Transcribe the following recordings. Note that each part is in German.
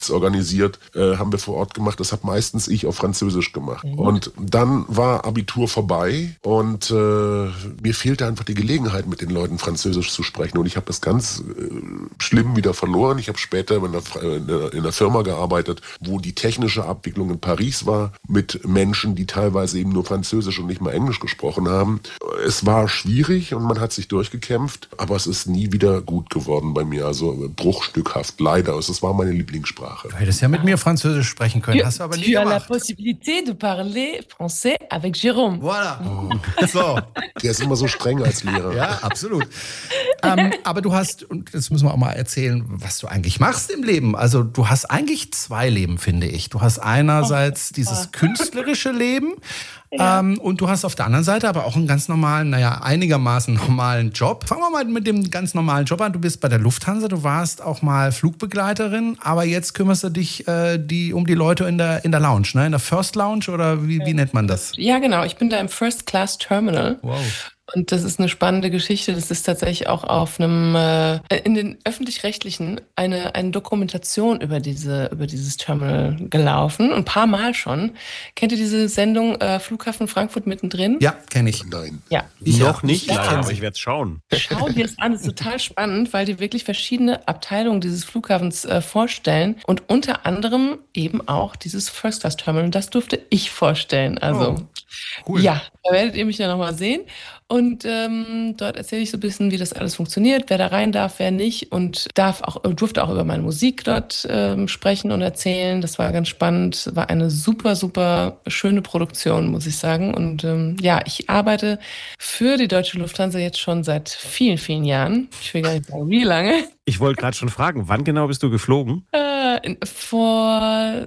organisiert, haben wir vor Ort gemacht. Das habe meistens ich auf Französisch gemacht. Und dann war Abitur vorbei und mir fehlte einfach die Gelegenheit, mit den Leuten Französisch zu sprechen. Und ich habe das ganz schlimm wieder verloren. Ich habe später in einer Firma gearbeitet, wo die technische Abwicklung in Paris war, mit Menschen, die teilweise eben nur Französisch und nicht mal Englisch gesprochen haben. Es war schwierig und man hat sich durchgekämpft, aber es ist nie wieder gut geworden bei mir. Also bruchstückhaft, leider. Es war meine Lieblingssprache. Du hättest ja mit mir Französisch sprechen können, hast du aber nie gemacht. Tu as la possibilité de parler français avec Jérôme. Voilà. So. Der ist immer so streng als Lehrer. Ja, absolut. Aber du hast, und jetzt müssen wir auch mal erzählen, was du eigentlich machst im Leben. Also du hast eigentlich 2 Leben, finde ich. Du hast einerseits dieses künstlerische Leben, und du hast auf der anderen Seite aber auch einen ganz normalen, einigermaßen normalen Job. Fangen wir mal mit dem ganz normalen Job an. Du bist bei der Lufthansa, du warst auch mal Flugbegleiterin, aber jetzt kümmerst du dich um die Leute in der Lounge, ne? In der First Lounge oder wie nennt man das? Ja, genau. Ich bin da im First Class Terminal. Wow. Und das ist eine spannende Geschichte. Das ist tatsächlich auch auf einem, in den Öffentlich-Rechtlichen eine Dokumentation über dieses Terminal gelaufen. Ein paar Mal schon. Kennt ihr diese Sendung Flughafen Frankfurt mittendrin? Ja, kenne ich. Nein. Ja. Noch nicht, Ja. leider, aber ich werde es schauen. Schau dir es an, das ist total spannend, weil die wirklich verschiedene Abteilungen dieses Flughafens vorstellen und unter anderem eben auch dieses First-Class-Terminal. Und das durfte ich vorstellen. Also, cool. Ja, da werdet ihr mich ja nochmal sehen. Und dort erzähle ich so ein bisschen, wie das alles funktioniert, wer da rein darf, wer nicht. Und durfte auch über meine Musik dort sprechen und erzählen. Das war ganz spannend. War eine super, super schöne Produktion, muss ich sagen. Und ich arbeite für die Deutsche Lufthansa jetzt schon seit vielen, vielen Jahren. Ich will gar nicht sagen, wie lange. Ich wollte gerade schon fragen, wann genau bist du geflogen? Vor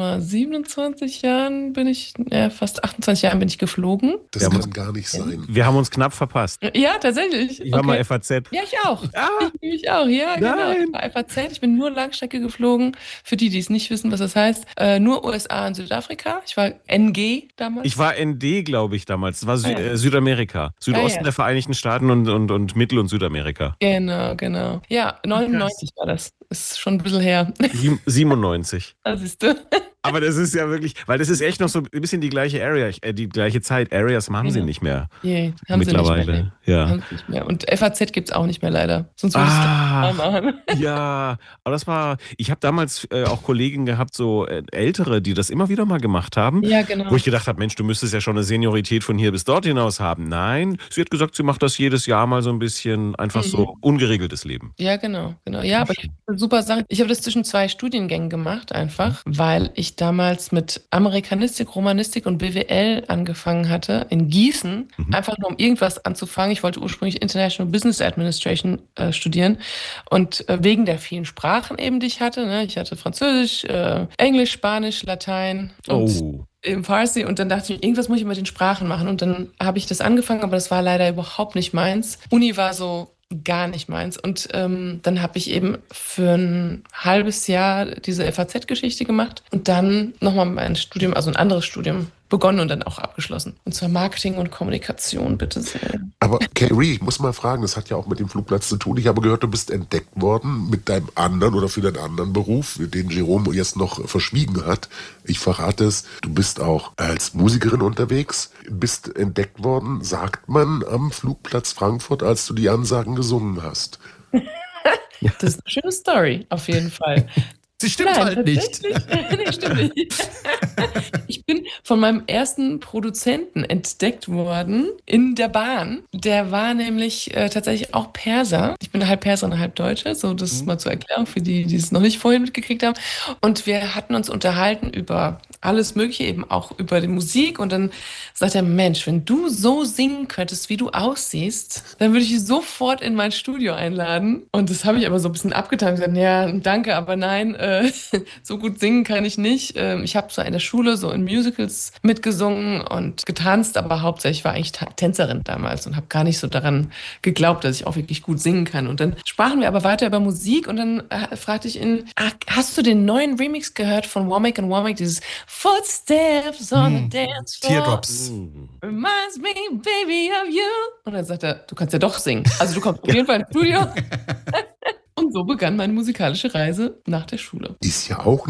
27 Jahren fast 28 Jahren bin ich geflogen. Das kann gar nicht sein. Wir haben uns knapp verpasst. Ja, tatsächlich. Ich war mal FAZ. Ja, ich auch. Ah, Ich auch, ja, genau. nein. Ich war FAZ, ich bin nur Langstrecke geflogen. Für die es nicht wissen, was das heißt. Nur USA und Südafrika. Ich war NG damals. Ich war ND, glaube ich, damals. Das war Südamerika. Südosten der Vereinigten Staaten und Mittel- und Südamerika. Genau. Ja, 99 war das. Ist schon ein bisschen her. 97. Da siehst du. Aber das ist ja wirklich, weil das ist echt noch so ein bisschen die gleiche Area, die gleiche Zeit. Areas haben sie nicht mehr. Nee, haben mittlerweile. Sie nicht mehr. Ja. Haben sie nicht mehr. Und FAZ gibt es auch nicht mehr leider. Sonst würde ich es mal machen. Ja, aber ich habe damals auch Kollegen gehabt, so Ältere, die das immer wieder mal gemacht haben. Ja, genau. Wo ich gedacht habe, Mensch, du müsstest ja schon eine Seniorität von hier bis dort hinaus haben. Nein, sie hat gesagt, sie macht das jedes Jahr mal so ein bisschen einfach so ungeregeltes Leben. Ja, genau. Ja, aber eine super Sache. Ich habe das zwischen 2 Studiengängen gemacht einfach, weil ich damals mit Amerikanistik, Romanistik und BWL angefangen hatte in Gießen, einfach nur um irgendwas anzufangen. Ich wollte ursprünglich International Business Administration studieren und wegen der vielen Sprachen eben, die ich hatte. Ne? Ich hatte Französisch, Englisch, Spanisch, Latein und im Farsi und dann dachte ich, irgendwas muss ich mit den Sprachen machen und dann habe ich das angefangen, aber das war leider überhaupt nicht meins. Uni war so gar nicht meins. Und dann habe ich eben für ein halbes Jahr diese FAZ-Geschichte gemacht und dann nochmal mein Studium, also ein anderes Studium begonnen und dann auch abgeschlossen. Und zwar Marketing und Kommunikation, bitte sehr. Aber Carrie, ich muss mal fragen, das hat ja auch mit dem Flugplatz zu tun. Ich habe gehört, du bist entdeckt worden mit deinem anderen oder für deinen anderen Beruf, den Jérôme jetzt noch verschwiegen hat. Ich verrate es, du bist auch als Musikerin unterwegs, bist entdeckt worden, sagt man, am Flugplatz Frankfurt, als du die Ansagen gesungen hast. Das ist eine schöne Story, auf jeden Fall. Sie stimmt halt nicht. Nee, stimmt nicht. Ich bin von meinem ersten Produzenten entdeckt worden in der Bahn. Der war nämlich tatsächlich auch Perser. Ich bin halb Perserin, halb Deutsche. So, das ist mal zur Erklärung für die, die es noch nicht vorhin mitgekriegt haben. Und wir hatten uns unterhalten über alles Mögliche, eben auch über die Musik. Und dann sagt er, Mensch, wenn du so singen könntest, wie du aussiehst, dann würde ich dich sofort in mein Studio einladen. Und das habe ich aber so ein bisschen abgetan und gesagt, ja, danke, aber nein, so gut singen kann ich nicht. Ich habe so in der Schule so in Musicals mitgesungen und getanzt, aber hauptsächlich war eigentlich Tänzerin damals und habe gar nicht so daran geglaubt, dass ich auch wirklich gut singen kann. Und dann sprachen wir aber weiter über Musik und dann fragte ich ihn, hast du den neuen Remix gehört von Womack and Womack, dieses Footsteps on the Dance Floor? Teardrops. Reminds me, baby, of you. Und dann sagt er, du kannst ja doch singen. Also du kommst auf jeden Fall ins Studio. Und Und so begann meine musikalische Reise nach der Schule. Ist ja auch